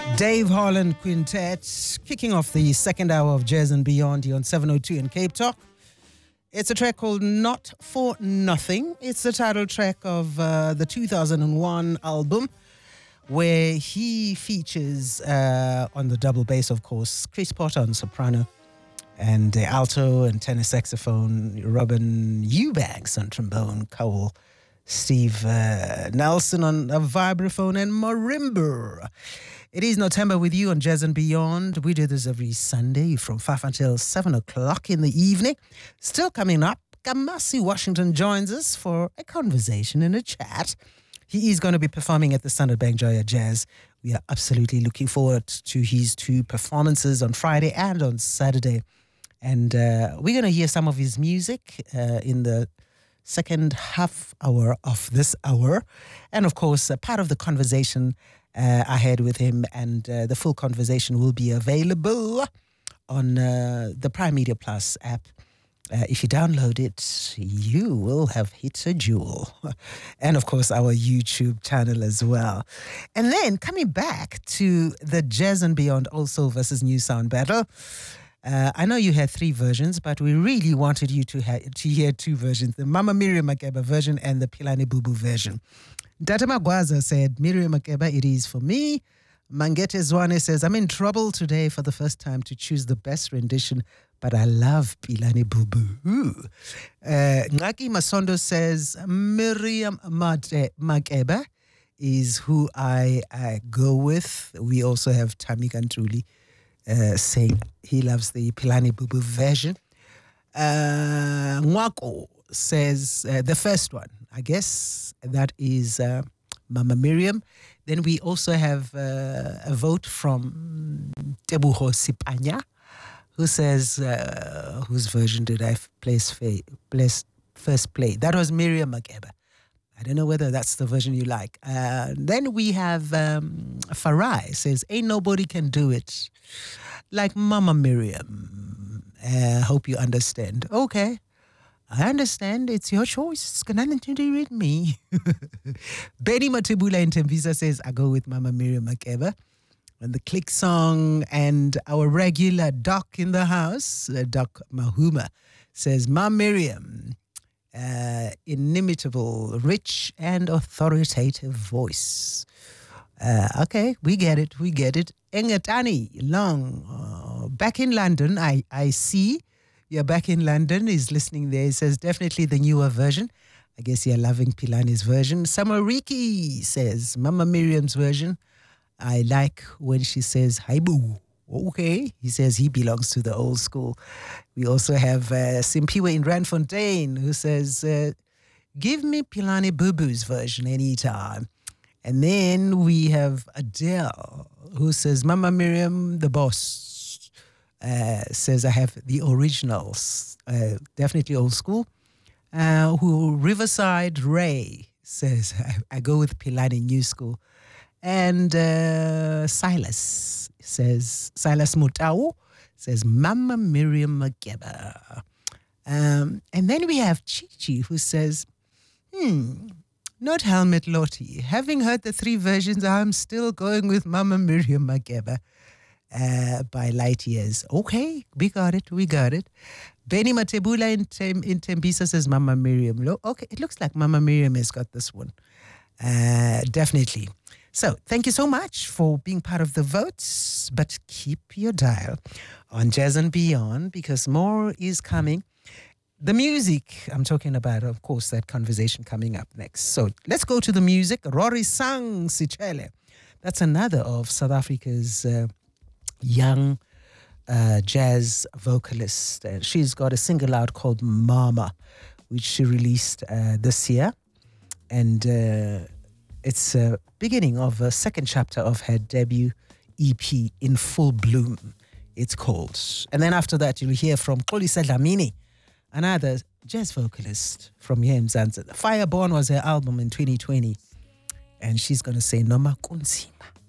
Dave Harlan Quintet, kicking off the second hour of Jazz and Beyond here on 702 in Cape Talk. It's a track called Not For Nothing. It's the title track of the 2001 album, where he features on the double bass, of course, Chris Potter on soprano, and alto and tenor saxophone, Robin Eubanks on trombone, Cole, Steve Nelson on a vibraphone, and marimba. It is November with you on Jazz and Beyond. We do this every Sunday from 5 until 7 o'clock in the evening. Still coming up, Kamasi Washington joins us for a conversation and a chat. He is going to be performing at the Standard Bank Joya Jazz. We are absolutely looking forward to his two performances on Friday and on Saturday. And we're going to hear some of his music in the second half hour of this hour. And of course, part of the conversation I had with him, and the full conversation will be available on the Prime Media Plus app. If you download it, you will have hit a jewel. And of course, our YouTube channel as well. And then coming back to the Jazz and Beyond Old Soul versus New Sound battle. I know you had 3 versions, but we really wanted you to hear 2 versions, the Mama Miriam Makeba version and the Philani Bubu version. Data Magwaza said, Miriam Makeba, it is for me. Mangete Zwane says, I'm in trouble today for the first time to choose the best rendition, but I love Philani Bubu. Ngaki Masondo says, Miriam Makeba is who I go with. We also have Tamika Ntuli saying he loves the Philani Bubu version. Nwako says the first one, I guess that is Mama Miriam. Then we also have a vote from Tebuho Sipanya, who says, whose version did I first play? That was Miriam Makeba. I don't know whether that's the version you like. Then we have Farai says, ain't nobody can do it like Mama Miriam. Hope you understand. Okay, I understand. It's your choice. It's got nothing to do with me. Benny Matibula in Tembisa says, I go with Mama Miriam Makeba. And the click song, and our regular Doc in the house, Doc Mahuma, says, Mama Miriam, inimitable, rich and authoritative voice. Okay, we get it. Engatani Long, back in London, I see you're back in London, is listening there. He says, definitely the newer version. I guess you're loving Philani's version. Samariki says, Mama Miriam's version. I like when she says, hi boo. Okay, he says he belongs to the old school. We also have Simpiwe in Randfontein, who says, give me Philani Bubu's version anytime. And then we have Adele, who says, Mama Miriam, the boss, says I have the originals, definitely old school. Who Riverside Ray says, I go with Philani new school. And Silas Mutau says, Mama Miriam Makeba. And then we have Chichi, who says, not Helmut Lotti. Having heard the 3 versions, I'm still going with Mama Miriam Makeba by light years. Okay, we got it. Benny Matebula in Tembisa says Mama Miriam. Okay, it looks like Mama Miriam has got this one. Definitely. So thank you so much for being part of the votes, but keep your dial on Jazz and Beyond, because more is coming. The music, I'm talking about, of course, that conversation coming up next. So let's go to the music. Rory Sang Sichele. That's another of South Africa's young jazz vocalist. She's got a single out called Mama, which she released this year. And it's a beginning of a second chapter of her debut EP, In Full Bloom, it's called. And then after that, you'll hear from Xolisa Dlamini, another jazz vocalist from here in Mzansi. Fireborn was her album in 2020. And she's going to say Noma Kunzima.